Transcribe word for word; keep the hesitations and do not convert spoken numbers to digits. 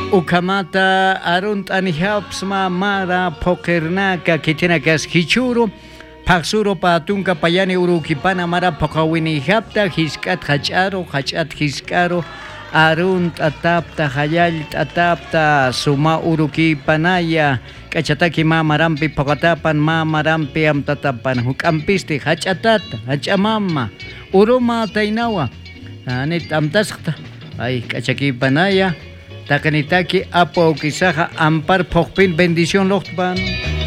Ukamata arunt anihapsma mara pokernaka kitenakas hichuru paksuro patunka payani urukipana mara pokawini hapta hiskat hacharo hachat hiskaro arunt atapta hayal atapta suma uruki panaya kachataki mamarampi pokatapan mamarampi amtatapan hukampisti hachatat hachamama uruma tainawa anit amtasqta ay kachaki panaya takanitaki apo kisaja ampar pokpin bendición lohtban.